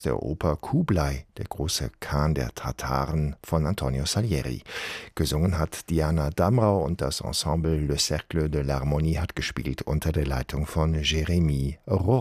der Oper Kublai, der große Khan der Tataren von Antonio Salieri. Gesungen hat Diana Damrau und das Ensemble Le Cercle de l'Harmonie hat gespielt unter der Leitung von Jérémy Rhorer.